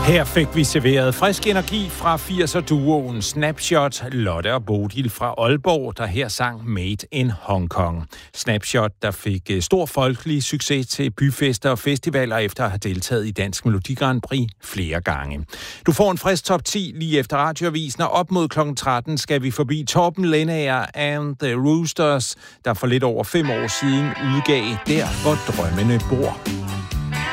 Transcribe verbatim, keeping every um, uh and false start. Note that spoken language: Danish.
Her fik vi serveret frisk energi fra firser-duoen Snapshot, Lotte og Bodil fra Aalborg, der her sang Made in Hong Kong. Snapshot, der fik stor folkelig succes til byfester og festivaler efter at have deltaget i Dansk Melodi Grand Prix flere gange. Du får en frisk top ti lige efter radioavisen, og op mod klokken tretten skal vi forbi Torben Lennager and the Roosters, der for lidt over fem år siden udgav Der, hvor drømmene bor.